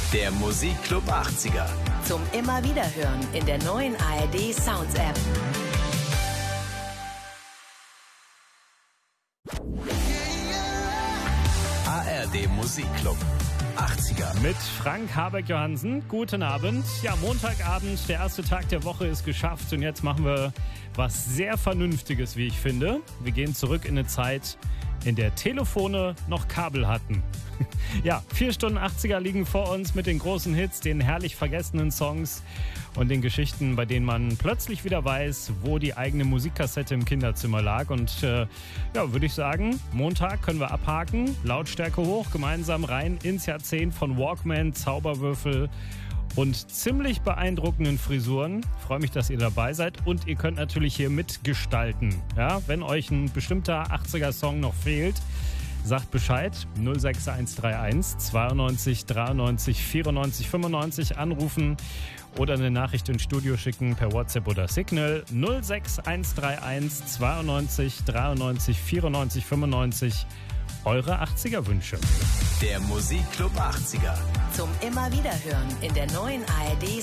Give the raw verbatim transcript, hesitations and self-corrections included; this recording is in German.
Der Musikclub achtziger. Zum immer wieder hören in der neuen A R D Sounds App. A R D Musikclub achtziger. Mit Frank Habeck-Johansen. Guten Abend. Ja, Montagabend, der erste Tag der Woche ist geschafft und jetzt machen wir was sehr Vernünftiges, wie ich finde. Wir gehen zurück in eine Zeit, in der Telefone noch Kabel hatten. Ja, vier Stunden achtziger liegen vor uns mit den großen Hits, den herrlich vergessenen Songs und den Geschichten, bei denen man plötzlich wieder weiß, wo die eigene Musikkassette im Kinderzimmer lag. Und äh, ja, würde ich sagen, Montag können wir abhaken, Lautstärke hoch, gemeinsam rein ins Jahrzehnt von Walkman, Zauberwürfel und ziemlich beeindruckenden Frisuren. Ich freue mich, dass ihr dabei seid und ihr könnt natürlich hier mitgestalten. Ja, wenn euch ein bestimmter achtziger-Song noch fehlt, sagt Bescheid, null sechs eins drei eins zweiundneunzig dreiundneunzig vierundneunzig fünfundneunzig anrufen oder eine Nachricht ins Studio schicken per WhatsApp oder Signal null sechs eins drei eins zweiundneunzig dreiundneunzig vierundneunzig fünfundneunzig. Eure achtziger-Wünsche. Der Musikclub achtziger. Zum immer wieder hören in der neuen A R D